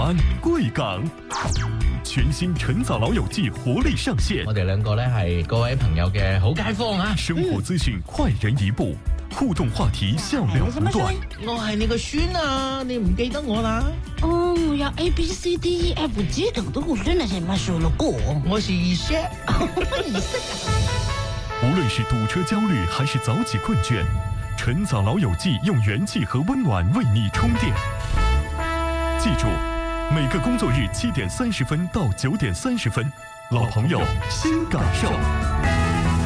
安、贵港。全新晨早老友記活力上線， 我哋兩個咧係各位朋友嘅好街坊啊！ 生活資訊快人一步，互動話題笑料不斷。 我係你個孫啊，你唔記得我啦？ 哦，我要 ABCDEFG 等的我真的是乜說了過。 我是二姐。 無論是堵車焦慮還是早起困倦，晨早老友記用元氣和溫暖為你充電。記住，每個工作日7點30分到9點30分，老朋友新感受。